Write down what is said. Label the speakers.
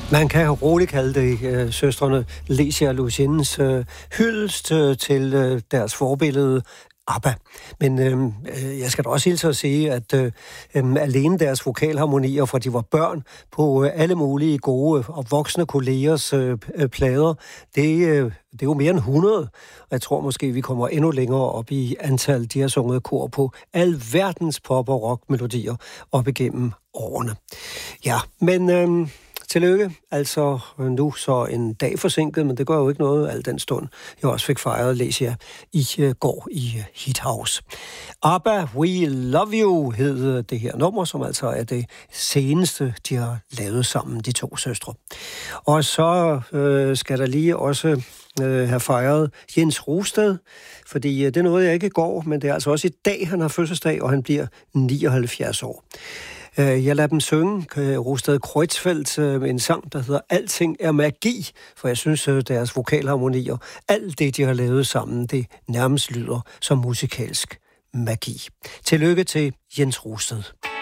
Speaker 1: Man kan roligt kalde det søstrene Lecia og Luciennes hyldest til deres forbillede ABBA. Men jeg skal da også hilse at sige, at alene deres vokalharmonier, fra de var børn på alle mulige gode og voksne kollegers plader, det er jo mere end 100. Og jeg tror måske, vi kommer endnu længere op i antal, de har sunget kor på alverdens pop- og rockmelodier op igennem årene. Ja, men tillykke. Altså nu så en dag forsinket, men det gør jo ikke noget al den stund. Jeg også fik fejret Lecia i går i Heat House. ABBA, We Love You hed det her nummer, som altså er det seneste, de har lavet sammen, de to søstre. Og så skal der lige også have fejret Jens Rosted, fordi det nåede jeg ikke i går, men det er altså også i dag, han har fødselsdag, og han bliver 79 år. Jeg lader dem synge Rosted Kreutzfeldt med en sang, der hedder Alting er magi, for jeg synes, deres vokalharmonier, alt det, de har lavet sammen, det nærmest lyder som musikalsk magi. Tillykke til Jens Rosted.